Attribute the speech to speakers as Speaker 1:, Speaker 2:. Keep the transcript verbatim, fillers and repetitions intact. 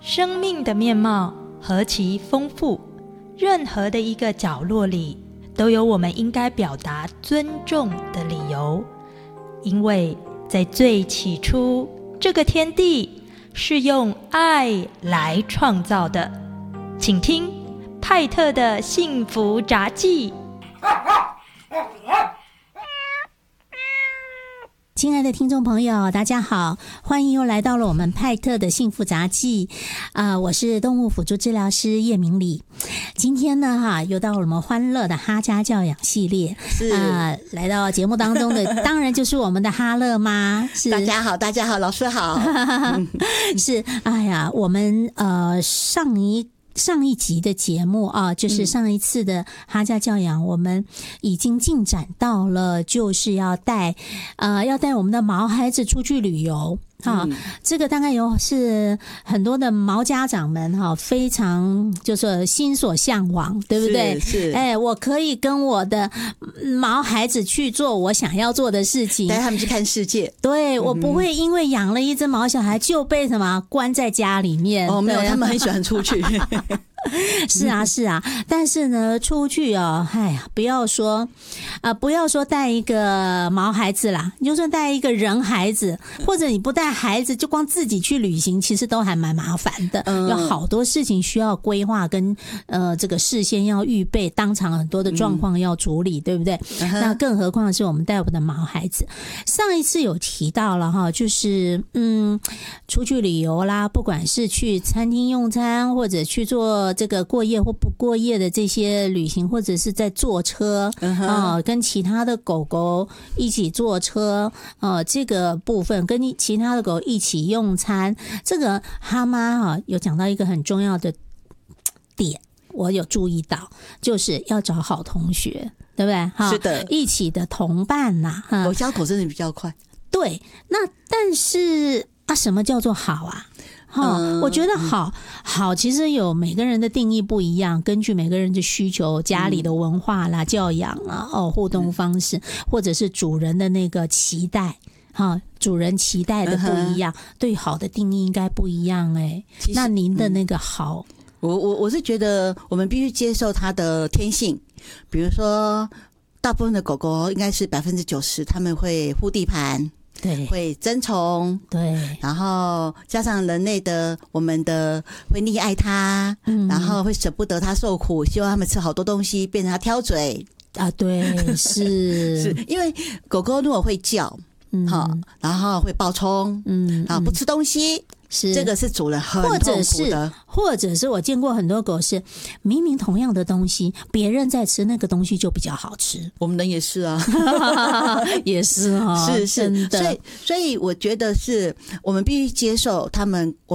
Speaker 1: 生命的面貌何其丰富，任何的一个角落里都有我们应该表达尊重的理由。因为在最起初，这个天地是用爱来创造的。请听派特的幸福杂记。
Speaker 2: 亲爱的听众朋友，大家好，欢迎又来到了我们派特的幸福杂记啊、呃！我是动物辅助治疗师叶明礼。今天呢，哈，又到了我们欢乐的哈家教养系列，
Speaker 3: 是
Speaker 2: 啊、呃，来到节目当中的当然就是我们的哈乐妈。是
Speaker 3: 大家好，大家好，老师好。
Speaker 2: 是，哎呀，我们呃上一。上一集的节目啊，就是上一次的哈家教养，我们已经进展到了，就是要带呃要带我们的毛孩子出去旅游。哈、嗯，这个大概有是很多的毛家长们哈，非常就是心所向往，对不对？
Speaker 3: 是，是
Speaker 2: 哎，我可以跟我的毛孩子去做我想要做的事情，
Speaker 3: 带他们去看世界。
Speaker 2: 对，我不会因为养了一只毛小孩就被什么关在家里面。
Speaker 3: 哦，没有，他们很喜欢出去。
Speaker 2: 是啊，是啊，但是呢，出去哦，哎呀，不要说啊、呃，不要说带一个毛孩子啦，你就算带一个人孩子，或者你不带孩子，就光自己去旅行，其实都还蛮麻烦的。嗯，有好多事情需要规划跟呃这个事先要预备，当场很多的状况要处理，嗯、对不对？嗯、那更何况是我们带我们的毛孩子。上一次有提到了哈，就是嗯，出去旅游啦，不管是去餐厅用餐，或者去做这个过夜或不过夜的这些旅行，或者是在坐车啊、uh-huh. 呃，跟其他的狗狗一起坐车啊、呃，这个部分跟其他的狗一起用餐，这个哈妈哈、啊、有讲到一个很重要的点，我有注意到，就是要找好同学，对不对？哈，
Speaker 3: 是的，
Speaker 2: 一起的同伴呐、啊，
Speaker 3: 我交口真的比较快。
Speaker 2: 对，那但是啊，什么叫做好啊？哈、嗯，我觉得好好，其实有每个人的定义不一样，根据每个人的需求、家里的文化啦、嗯、教养啊、哦互动方式，或者是主人的那个期待，哈，主人期待的不一样，嗯、对好的定义应该不一样哎、欸。那您的那个好，
Speaker 3: 嗯、我我我是觉得我们必须接受它的天性，比如说大部分的狗狗应该是百分之九十他们会护地盘。
Speaker 2: 对，
Speaker 3: 会争宠，
Speaker 2: 对，
Speaker 3: 然后加上人类的我们的会溺爱它，嗯，然后会舍不得它受苦，希望它们吃好多东西，变成它挑嘴
Speaker 2: 啊，对，是
Speaker 3: 是因为狗狗如果会叫，嗯，好，然后会暴冲，嗯，啊，不吃东西。是这个是主人很痛苦的，
Speaker 2: 或者是我见过很多狗是明明同样的东西，别人在吃那个东西就比较好吃。
Speaker 3: 我们人也是啊，
Speaker 2: 也是啊、哦，
Speaker 3: 是是，所以所以我觉得是我们必须接受他们。